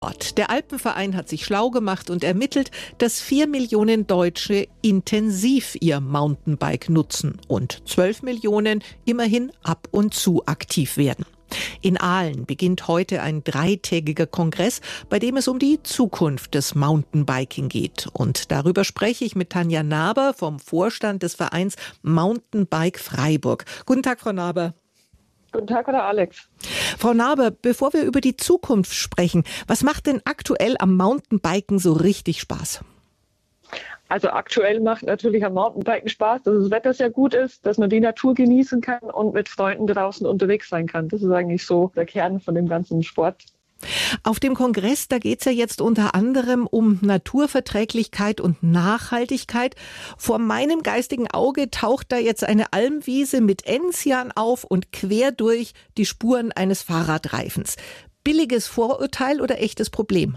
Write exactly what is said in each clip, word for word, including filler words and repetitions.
Der Alpenverein hat sich schlau gemacht und ermittelt, dass vier Millionen Deutsche intensiv ihr Mountainbike nutzen und zwölf Millionen immerhin ab und zu aktiv werden. In Aalen beginnt heute ein dreitägiger Kongress, bei dem es um die Zukunft des Mountainbiking geht. Und darüber spreche ich mit Tanja Naber vom Vorstand des Vereins Mountainbike Freiburg. Guten Tag, Frau Naber. Guten Tag, Herr Alex. Frau Naber, bevor wir über die Zukunft sprechen, was macht denn aktuell am Mountainbiken so richtig Spaß? Also aktuell macht natürlich am Mountainbiken Spaß, dass das Wetter sehr gut ist, dass man die Natur genießen kann und mit Freunden draußen unterwegs sein kann. Das ist eigentlich so der Kern von dem ganzen Sport. Auf dem Kongress, da geht es ja jetzt unter anderem um Naturverträglichkeit und Nachhaltigkeit. Vor meinem geistigen Auge taucht da jetzt eine Almwiese mit Enzian auf und quer durch die Spuren eines Fahrradreifens. Billiges Vorurteil oder echtes Problem?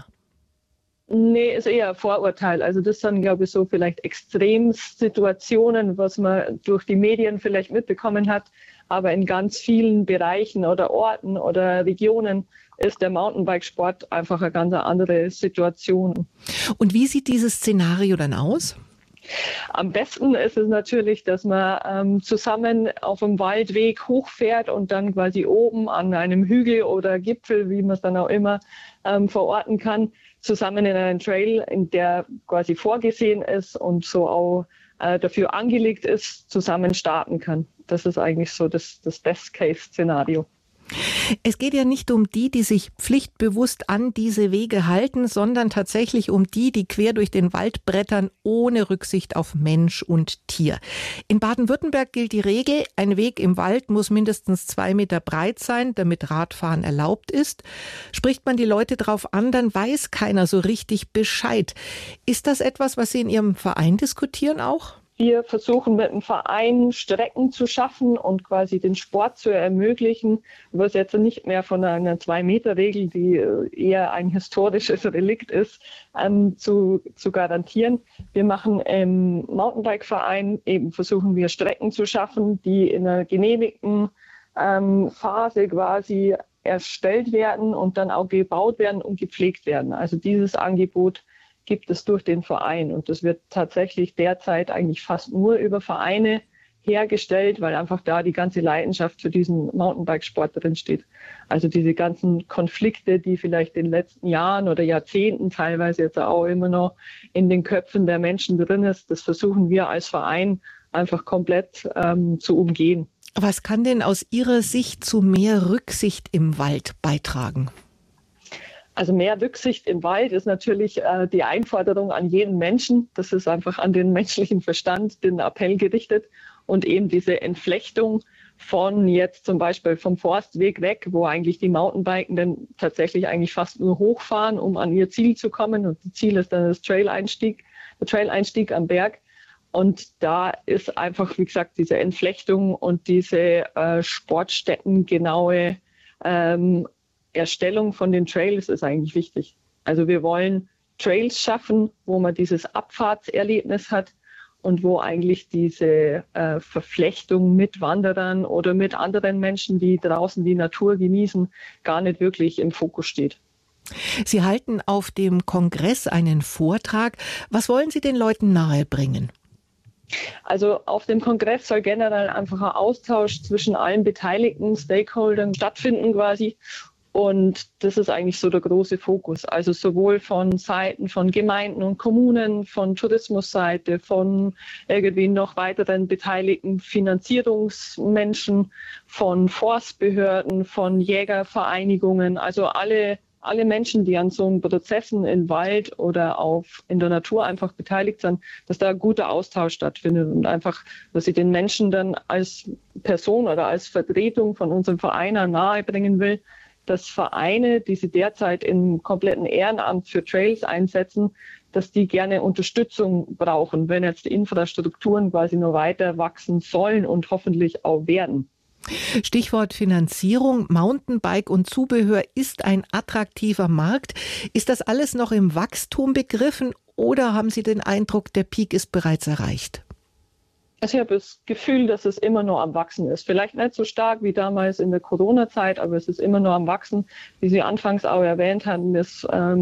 Nee, ist eher ein Vorurteil. Also das sind, glaube ich, so vielleicht Extremsituationen, was man durch die Medien vielleicht mitbekommen hat. Aber in ganz vielen Bereichen oder Orten oder Regionen ist der Mountainbikesport einfach eine ganz andere Situation. Und wie sieht dieses Szenario dann aus? Am besten ist es natürlich, dass man ähm, zusammen auf dem Waldweg hochfährt und dann quasi oben an einem Hügel oder Gipfel, wie man es dann auch immer ähm, verorten kann, zusammen in einen Trail, in der quasi vorgesehen ist und so auch äh, dafür angelegt ist, zusammen starten kann. Das ist eigentlich so das, das Best-Case-Szenario. Es geht ja nicht um die, die sich pflichtbewusst an diese Wege halten, sondern tatsächlich um die, die quer durch den Wald brettern, ohne Rücksicht auf Mensch und Tier. In Baden-Württemberg gilt die Regel, ein Weg im Wald muss mindestens zwei Meter breit sein, damit Radfahren erlaubt ist. Spricht man die Leute drauf an, dann weiß keiner so richtig Bescheid. Ist das etwas, was Sie in Ihrem Verein diskutieren auch? Wir versuchen mit dem Verein Strecken zu schaffen und quasi den Sport zu ermöglichen, was jetzt nicht mehr von einer Zwei-Meter-Regel, die eher ein historisches Relikt ist, ähm, zu, zu garantieren. Wir machen im Mountainbike-Verein eben versuchen wir Strecken zu schaffen, die in einer genehmigten ähm, Phase quasi erstellt werden und dann auch gebaut werden und gepflegt werden. Also dieses Angebot gibt es durch den Verein. Und das wird tatsächlich derzeit eigentlich fast nur über Vereine hergestellt, weil einfach da die ganze Leidenschaft für diesen Mountainbikesport drin steht. Also diese ganzen Konflikte, die vielleicht in den letzten Jahren oder Jahrzehnten teilweise jetzt auch immer noch in den Köpfen der Menschen drin ist, das versuchen wir als Verein einfach komplett ähm, zu umgehen. Was kann denn aus Ihrer Sicht zu mehr Rücksicht im Wald beitragen? Also mehr Rücksicht im Wald ist natürlich äh, die Einforderung an jeden Menschen. Das ist einfach an den menschlichen Verstand, den Appell gerichtet. Und eben diese Entflechtung von jetzt zum Beispiel vom Forstweg weg, wo eigentlich die Mountainbikenden tatsächlich eigentlich fast nur hochfahren, um an ihr Ziel zu kommen. Und das Ziel ist dann das Trail-Einstieg, der Trail-Einstieg am Berg. Und da ist einfach, wie gesagt, diese Entflechtung und diese äh, sportstättengenaue ähm, Erstellung von den Trails ist eigentlich wichtig. Also wir wollen Trails schaffen, wo man dieses Abfahrtserlebnis hat und wo eigentlich diese äh, Verflechtung mit Wanderern oder mit anderen Menschen, die draußen die Natur genießen, gar nicht wirklich im Fokus steht. Sie halten auf dem Kongress einen Vortrag. Was wollen Sie den Leuten nahebringen? Also auf dem Kongress soll generell einfach ein Austausch zwischen allen beteiligten Stakeholdern stattfinden quasi. Und das ist eigentlich so der große Fokus. Also sowohl von Seiten von Gemeinden und Kommunen, von Tourismusseite, von irgendwie noch weiteren beteiligten Finanzierungsmenschen, von Forstbehörden, von Jägervereinigungen. Also alle, alle Menschen, die an so Prozessen im Wald oder auf, in der Natur einfach beteiligt sind, dass da ein guter Austausch stattfindet und einfach, dass ich den Menschen dann als Person oder als Vertretung von unserem Verein nahebringen will, dass Vereine, die sie derzeit im kompletten Ehrenamt für Trails einsetzen, dass die gerne Unterstützung brauchen, wenn jetzt die Infrastrukturen quasi nur weiter wachsen sollen und hoffentlich auch werden. Stichwort Finanzierung, Mountainbike und Zubehör ist ein attraktiver Markt. Ist das alles noch im Wachstum begriffen oder haben Sie den Eindruck, der Peak ist bereits erreicht? Also ich habe das Gefühl, dass es immer noch am Wachsen ist. Vielleicht nicht so stark wie damals in der Corona-Zeit, aber es ist immer noch am Wachsen. Wie Sie anfangs auch erwähnt hatten, ist ähm,